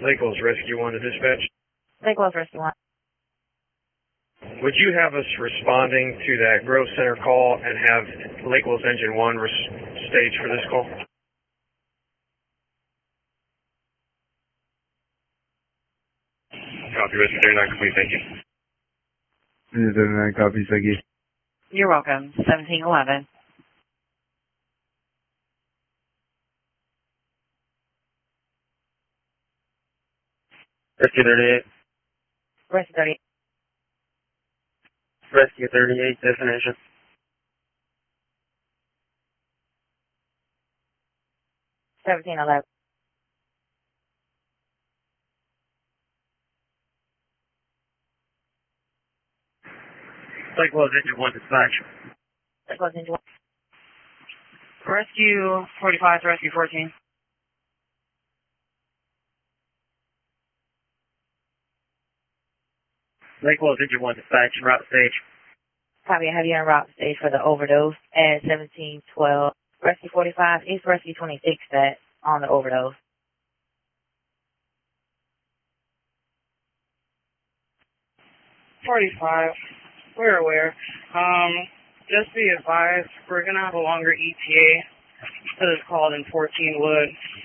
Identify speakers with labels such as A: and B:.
A: Lake Wells Rescue 1 to dispatch.
B: Lake Wells Rescue 1.
A: Would you have us responding to that Grove Center call and have Lake Wells Engine 1 stage for this call? Copy, Rescue 39 complete, thank you.
C: 39 copy, thank you.
B: You're welcome. 1711.
D: Rescue 38.
B: Rescue 38.
D: Rescue 38, destination.
B: Seventeen 11.
D: Lake Wells Engine 1 dispatch.
B: Lake Wells Engine 1.
E: Rescue 45 to Rescue 14.
D: Lake Wells Engine 1 dispatch, route stage.
B: Copy, I have you on route stage for the overdose at 1712. Rescue 45 is Rescue 26 that on the overdose.
E: We're aware. Just be advised, we're going to have a longer ETA that is called in 14 Wood.